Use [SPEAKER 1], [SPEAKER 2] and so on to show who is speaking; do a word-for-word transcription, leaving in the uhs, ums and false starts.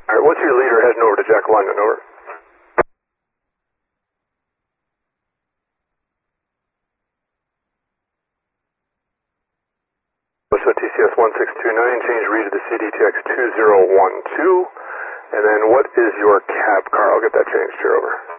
[SPEAKER 1] All right, what's your leader heading over to Jack London? Over. So T C S one six two nine, change read to the C D T X two zero one two. And then what is your cab car? I'll get that changed here, over.